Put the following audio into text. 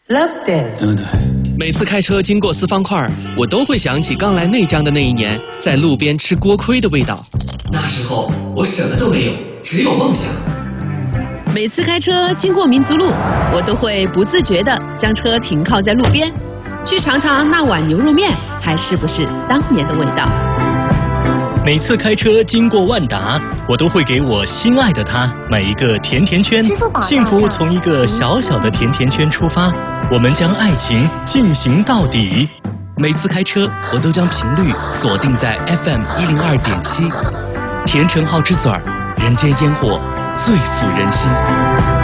Love this。 每次开车经过四方块，我都会想起刚来内江的那一年，在路边吃锅盔的味道。 那时候我什么都没有，只有梦想。 每次开车经过民族路，我都会不自觉地将车停靠在路边，去尝尝那碗牛肉面还是不是当年的味道。 每次开车经过万达，我都会给我心爱的他买一个甜甜圈。幸福从一个小小的甜甜圈出发，我们将爱情进行到底。 每次开车，我都将频率锁定在 FM102.7，甜橙好之嘴儿，人间烟火最抚人心。